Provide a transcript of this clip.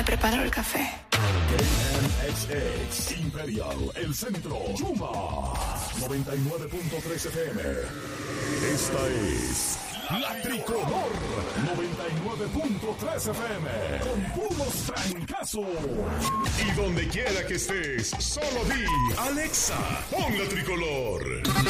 Me preparo el café. KNXX Imperial, el centro, Yuma, 99.3 FM. Esta es La Tricolor, 99.3 FM, con puros trancazos. Y donde quiera que estés, solo di, Alexa, pon La Tricolor.